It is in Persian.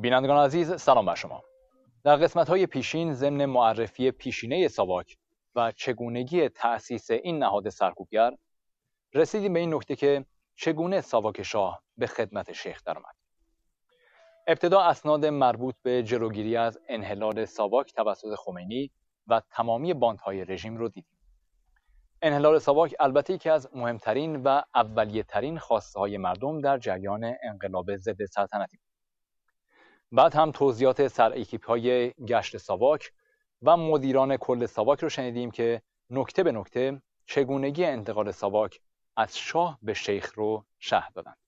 بینندگان عزیز، سلام بر شما. در قسمت‌های پیشین ضمن معرفی پیشینه ساواک و چگونگی تأسیس این نهاد سرکوبگر رسیدیم به این نکته که چگونه ساواک شاه به خدمت شیخ درآمد. ابتدا اسناد مربوط به جلوگیری از انحلال ساواک توسط خمینی و تمامی باندهای رژیم رو دیدیم. انحلال ساواک البته یکی از مهمترین و اولیه‌ترین خواسته‌های مردم در جریان انقلاب ضد سلطنتی بود. بعد هم توضیحات سرایکیپ‌های گشت ساواک و مدیران کل ساواک رو شنیدیم که نکته به نکته چگونگی انتقال ساواک از شاه به شیخ رو شرح دادند.